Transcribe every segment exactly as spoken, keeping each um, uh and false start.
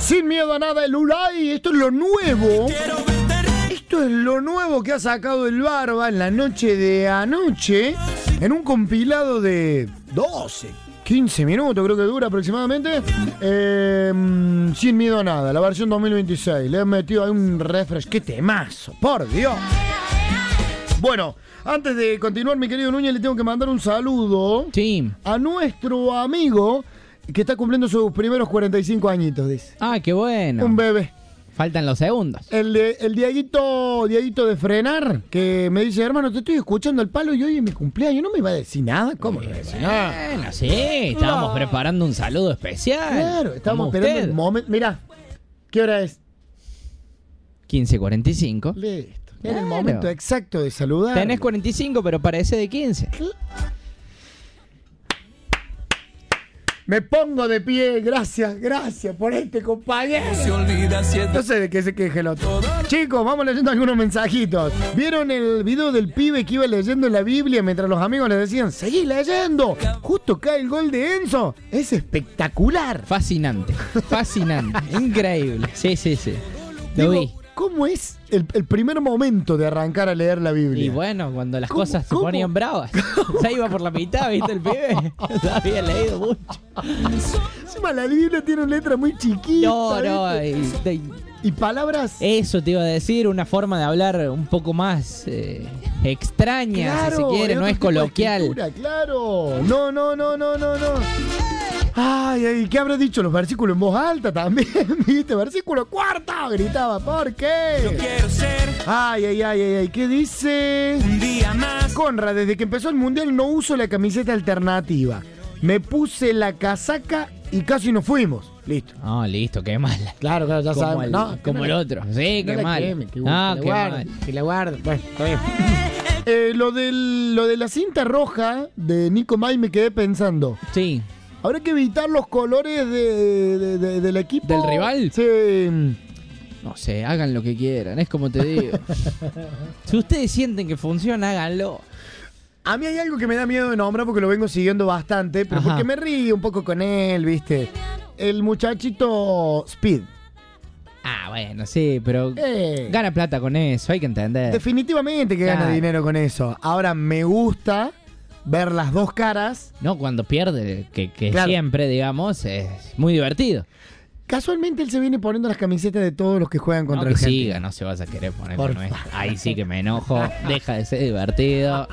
Sin miedo a nada, el Ulay. Esto es lo nuevo. Esto es lo nuevo que ha sacado el Barba en la noche de anoche. En un compilado de doce, quince minutos, creo que dura aproximadamente. Eh, sin miedo a nada, la versión dos mil veintiséis. Le han metido ahí un refresh. ¡Qué temazo! ¡Por Dios! Bueno, antes de continuar, mi querido Núñez, le tengo que mandar un saludo sí. a nuestro amigo que está cumpliendo sus primeros cuarenta y cinco añitos, dice. Ah, qué bueno. Un bebé. Faltan los segundos. El, de, el Dieguito, Dieguito de Frenar, que me dice, hermano, te estoy escuchando al palo y hoy es mi cumpleaños, ¿no me va a decir nada? ¿Cómo no me va a decir nada? Bueno, sí, estábamos no. preparando un saludo especial. Claro, estábamos esperando el momento. Mirá, ¿qué hora es? quince cuarenta y cinco. Listo. Claro. En el momento exacto de saludar. Tenés cuarenta y cinco, pero parece de quince. Me pongo de pie, gracias, gracias por este compañero. No sé de qué se queje el otro. Chicos, vamos leyendo algunos mensajitos. ¿Vieron el video del pibe que iba leyendo la Biblia mientras los amigos le decían, seguí leyendo? Justo cae el gol de Enzo. Es espectacular. Fascinante, fascinante, increíble. Sí, sí, sí. Lo Digo, vi. ¿Cómo es el, el primer momento de arrancar a leer la Biblia? Y bueno, cuando las ¿Cómo, cosas se cómo? ponían bravas. Ya iba por la mitad, ¿viste el pibe? Ya había leído mucho. Encima la Biblia tiene letra muy chiquita. No, no. Y, y, y palabras. Eso te iba a decir, una forma de hablar un poco más eh, extraña, claro, si se quiere, no es coloquial. Claro. No, no, no, no, no, no. Ay, ay, ¿qué habrá dicho los versículos en voz alta también? ¿Viste? Versículo cuarto, gritaba, ¿por qué? Yo quiero ser. Ay, ay, ay, ay, ay, ¿qué dice? Un día más. Conrad, desde que empezó el mundial no uso la camiseta alternativa. Me puse la casaca y casi nos fuimos. Listo. Ah, listo, qué mala. Claro, claro, ya como sabemos. El, No, como no el la, otro. Sí, no qué mal. Queme, que, ah, que qué la guardo, mal. que la guardo. Bueno, está bien. eh, lo, del, lo de la cinta roja de Nico May me quedé pensando. Sí. Habrá que evitar los colores de, de, de, del equipo. ¿Del rival? Sí. No sé, hagan lo que quieran, es como te digo. Si ustedes sienten que funciona, háganlo. A mí hay algo que me da miedo de nombrar porque lo vengo siguiendo bastante, pero Ajá. porque me río un poco con él, ¿viste? El muchachito Speed. Ah, bueno, sí, pero Eh. gana plata con eso, hay que entender. Definitivamente que gana Claro. dinero con eso. Ahora, me gusta ver las dos caras. No, cuando pierde, que, que Claro. siempre, digamos, es muy divertido. Casualmente él se viene poniendo las camisetas de todos los que juegan contra No que Argentina. siga, no se vas a querer poner Por con esto. Ahí sí que me enojo, deja de ser divertido.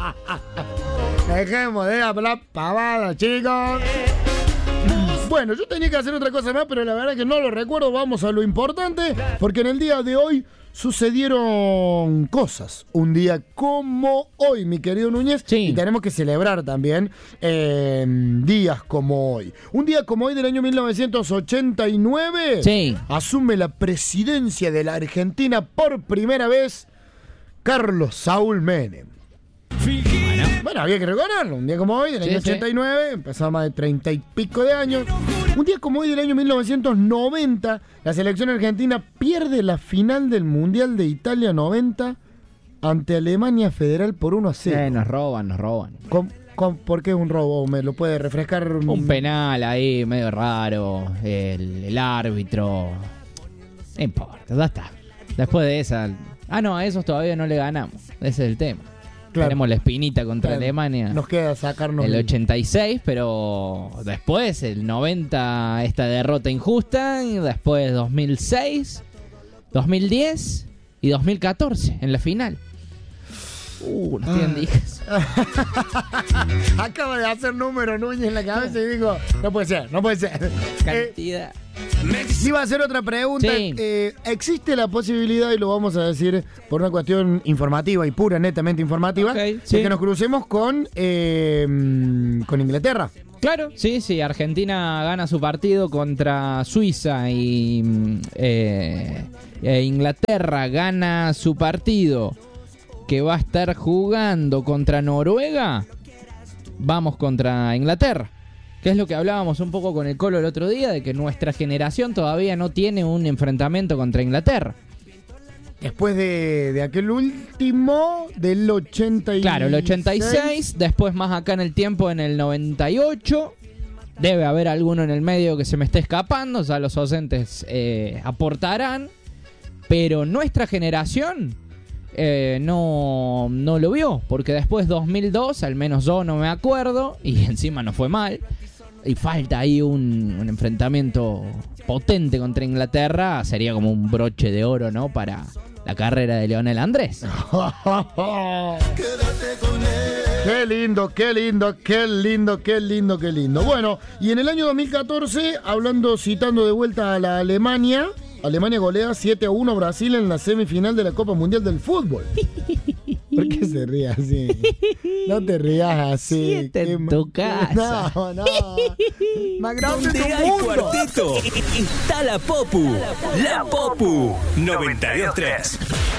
Dejemos de hablar pavada, chicos. Bueno, yo tenía que hacer otra cosa más, pero la verdad que no lo recuerdo. Vamos a lo importante, porque en el día de hoy sucedieron cosas. Un día como hoy, mi querido Núñez. Sí. Y tenemos que celebrar también eh, días como hoy. Un día como hoy del año mil novecientos ochenta y nueve. Sí. Asume la presidencia de la Argentina por primera vez Carlos Saúl Menem. Bueno, Bueno, había que recordarlo. Un día como hoy, del Sí, año sí. ochenta y nueve, empezaba más de treinta y pico de años. Un día como hoy, del año mil novecientos noventa, la selección argentina pierde la final del Mundial de Italia noventa ante Alemania Federal por uno a cero. eh, nos roban, nos roban. ¿Con- con- ¿Por qué un robo? ¿Me lo puede refrescar? Un penal ahí, medio raro, el, el árbitro. No importa, ya está. Después de esa... Ah, no, a esos todavía no le ganamos. Ese es el tema. Claro. Tenemos la espinita contra Claro. Alemania. Nos queda sacarnos El ochenta y seis, pero después el noventa esta derrota injusta, y después dos mil seis, dos mil diez y dos mil catorce en la final. Uh, no tienen dijas. Acaba de hacer número Núñez en la cabeza y digo, no puede ser, no puede ser. Eh, Cantidad. Le iba a hacer otra pregunta. Sí. Eh, ¿Existe la posibilidad, y lo vamos a decir por una cuestión informativa y pura, netamente informativa, Ok, de sí. que nos crucemos con, eh, con Inglaterra? Claro, sí, sí. Argentina gana su partido contra Suiza y mm, eh, e Inglaterra gana su partido que va a estar jugando contra Noruega. Vamos contra Inglaterra. Que es lo que hablábamos un poco con el Colo el otro día, de que nuestra generación todavía no tiene un enfrentamiento contra Inglaterra. Después de, de aquel último, del ochenta y seis. Claro, el ochenta y seis, después más acá en el tiempo en el noventa y ocho, debe haber alguno en el medio que se me esté escapando, ya los oyentes eh, aportarán, pero nuestra generación eh, no, no lo vio, porque después dos mil dos, al menos yo no me acuerdo, y encima no fue mal, y falta ahí un, un enfrentamiento potente contra Inglaterra, sería como un broche de oro, ¿no?, para la carrera de Lionel Andrés. Qué lindo, qué lindo, qué lindo, qué lindo, qué lindo. Bueno, y en el año dos mil catorce, hablando, citando de vuelta a la Alemania, Alemania golea siete a uno a Brasil en la semifinal de la Copa Mundial del Fútbol. ¿Por qué se ríe así? No te rías así. Siete en tu casa. No, no. Más grande Donde tu hay mundo. cuarteto, está la Popu. La Popu noventa y dos punto tres.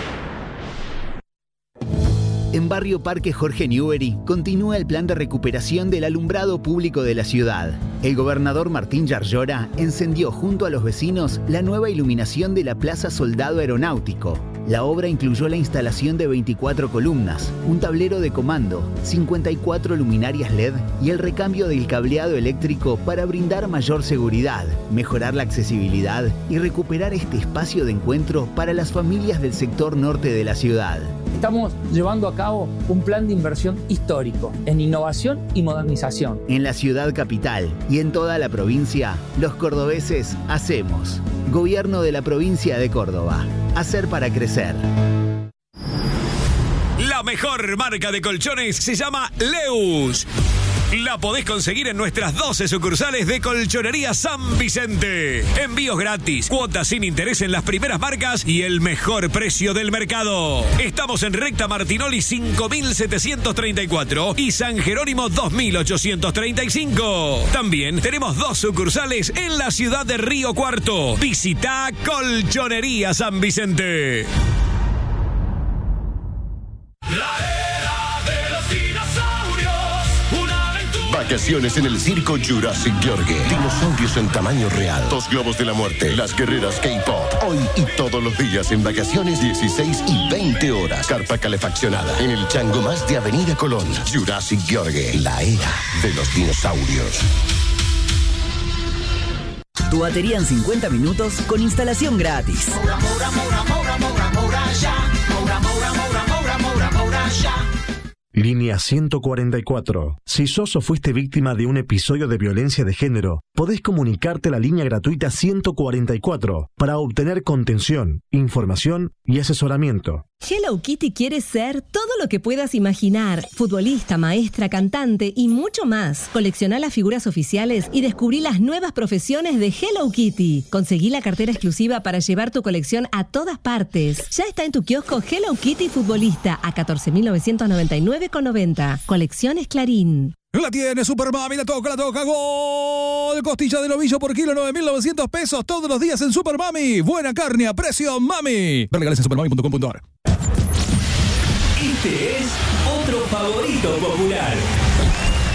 En Barrio Parque Jorge Newbery continúa el plan de recuperación del alumbrado público de la ciudad. El gobernador Martín Yarlora encendió junto a los vecinos la nueva iluminación de la Plaza Soldado Aeronáutico. La obra incluyó la instalación de veinticuatro columnas, un tablero de comando, cincuenta y cuatro luminarias L E D y el recambio del cableado eléctrico para brindar mayor seguridad, mejorar la accesibilidad y recuperar este espacio de encuentro para las familias del sector norte de la ciudad. Estamos llevando a cabo un plan de inversión histórico en innovación y modernización. En la ciudad capital y en toda la provincia, los cordobeses hacemos. Gobierno de la provincia de Córdoba. Hacer para crecer. La mejor marca de colchones se llama Leus. La podés conseguir en nuestras doce sucursales de Colchonería San Vicente. Envíos gratis, cuotas sin interés en las primeras marcas y el mejor precio del mercado. Estamos en Recta Martinoli cinco mil setecientos treinta y cuatro y San Jerónimo dos mil ochocientos treinta y cinco. También tenemos dos sucursales en la ciudad de Río Cuarto. Visita Colchonería San Vicente. Vacaciones en el circo Jurassic Gheorghe. Dinosaurios en tamaño real. Dos globos de la muerte. Las guerreras K-pop. Hoy y todos los días en vacaciones, dieciséis y veinte horas. Carpa calefaccionada. En el Chango Más de Avenida Colón. Jurassic Gheorghe. La era de los dinosaurios. Tu batería en cincuenta minutos con instalación gratis. Moura, moura, moura, moura, moura, moura, ya. Moura, moura, moura, moura, moura, moura, ya. Línea ciento cuarenta y cuatro. Si sos o fuiste víctima de un episodio de violencia de género, podés comunicarte a la línea gratuita ciento cuarenta y cuatro para obtener contención, información y asesoramiento. Hello Kitty quiere ser todo lo que puedas imaginar. Futbolista, maestra, cantante y mucho más. Coleccioná las figuras oficiales y descubrí las nuevas profesiones de Hello Kitty. Conseguí la cartera exclusiva para llevar tu colección a todas partes. Ya está en tu kiosco Hello Kitty Futbolista a catorce mil novecientos noventa y nueve con noventa. Colecciones Clarín. La tiene Super Mami, la toca, la toca, gol. Costilla de novillo por kilo, nueve mil novecientos pesos todos los días en Super Mami. Buena carne a precio Mami. Ver legales en supermami punto com punto a r. Este es otro favorito popular.